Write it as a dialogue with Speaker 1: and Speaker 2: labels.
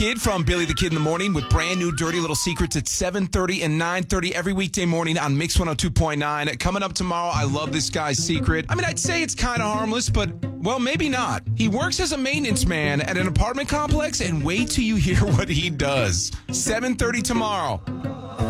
Speaker 1: Kid from Billy the Kid in the Morning with brand new Dirty Little Secrets at 7:30 and 9:30 every weekday morning on Mix 102.9. Coming up tomorrow, I love this guy's secret. I mean, I'd say it's kind of harmless, but, well, maybe not. He works as a maintenance man at an apartment complex, and wait till you hear what he does. 7:30 tomorrow.